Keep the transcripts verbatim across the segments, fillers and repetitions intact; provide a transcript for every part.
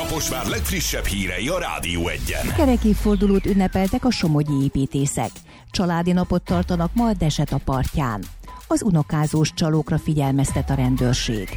Kaposvár legfrissebb hírei a Rádió Egyen. Kerekévfordulót ünnepeltek a somogyi építészek. Családi napot tartanak ma a Deseta partján. Az unokázós csalókra figyelmeztet a rendőrség.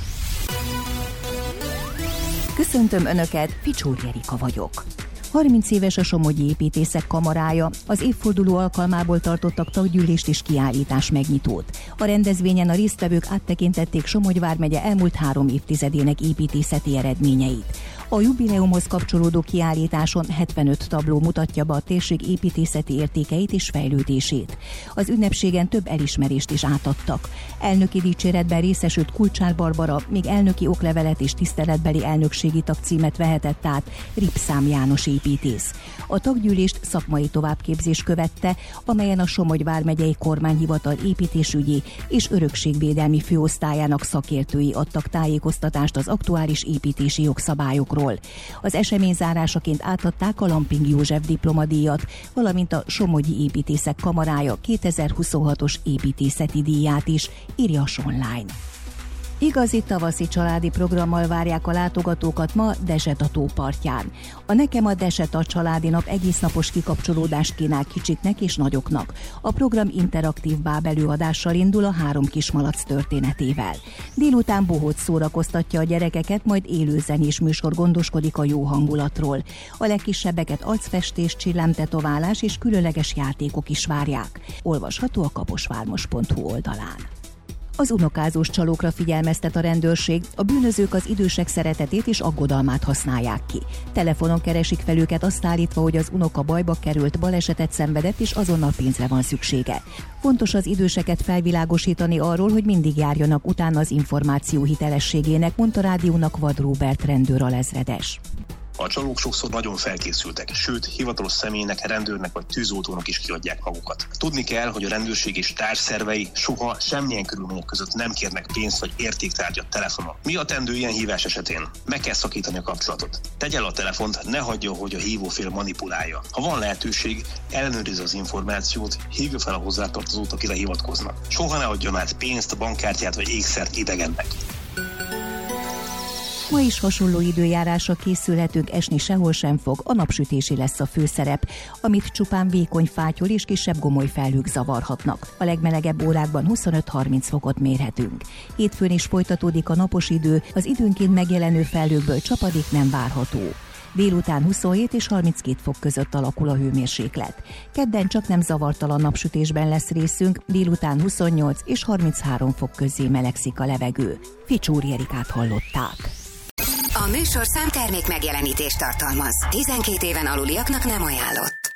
Köszöntöm Önöket, Ficsúr Jerika vagyok. harminc éves a Somogyi Építészek Kamarája, az évforduló alkalmából tartottak taggyűlést és kiállítás megnyitót. A rendezvényen a résztvevők áttekintették Somogy vármegye elmúlt három évtizedének építészeti eredményeit. A jubileumhoz kapcsolódó kiállításon hetvenöt tabló mutatja be a térség építészeti értékeit és fejlődését. Az ünnepségen több elismerést is átadtak. Elnöki dicséretben részesült Kulcsár Barbara, míg elnöki oklevelet és tiszteletbeli elnökségi tagcímet vehetett át Ripszám János építész. A taggyűlést szakmai továbbképzés követte, amelyen a Somogy vármegyei kormányhivatal építésügyi és örökségvédelmi főosztályának szakértői adtak tájékoztatást az aktuális építési jogszabályokról. Az esemény zárásaként átadták a Lamping József diplomadíjat, valamint a Somogyi Építészek Kamarája kétezer-huszonhatos építészeti díját is, írja a Online. Igazi tavaszi családi programmal várják a látogatókat ma Deseta tó partján. A Nekem a Deseta családi nap egésznapos kikapcsolódást kínál kicsiknek és nagyoknak. A program interaktív bábelőadással indul a három kismalac történetével. Délután bohóc szórakoztatja a gyerekeket, majd élő zenés műsor gondoskodik a jó hangulatról. A legkisebbeket arcfestés, csillámtetoválás és különleges játékok is várják. Olvasható a kaposvármos pont hu oldalán. Az unokázós csalókra figyelmeztet a rendőrség, a bűnözők az idősek szeretetét és aggodalmát használják ki. Telefonon keresik fel őket azt állítva, hogy az unoka bajba került, balesetet szenvedett és azonnal pénzre van szüksége. Fontos az időseket felvilágosítani arról, hogy mindig járjanak utána az információ hitelességének, mondta rádiónak Vad Róbert rendőr alezredes. A csalók sokszor nagyon felkészültek, sőt, hivatalos személynek, rendőrnek vagy tűzoltónak is kiadják magukat. Tudni kell, hogy a rendőrség és társszervei soha semmilyen körülmények között nem kérnek pénzt vagy értéktárgyat telefonon. Mi a tendő ilyen hívás esetén? Meg kell szakítani a kapcsolatot. Tegye el a telefont, ne hagyja, hogy a hívófél manipulálja. Ha van lehetőség, ellenőrizze az információt, hívja fel a hozzátartozót, akire hivatkoznak. Soha ne adjon át pénzt, bankkártyát vagy ékszert idegennek. Ma is hasonló időjárásra készülhetünk, esni sehol sem fog, a napsütési lesz a főszerep, amit csupán vékony fátyol és kisebb gomoly felhők zavarhatnak. A legmelegebb órákban huszonöt-harminc fokot mérhetünk. Hétfőn is folytatódik a napos idő, az időnként megjelenő felhőkből csapadék nem várható. Délután huszonhét és harminckét fok között alakul a hőmérséklet. Kedden csak nem zavartalan napsütésben lesz részünk, délután huszonnyolc és harminchárom fok közé melegszik a levegő. Ficsúr Jerikát hallották. A műsorszám termék megjelenítést tartalmaz. tizenkét éven aluliaknak nem ajánlott.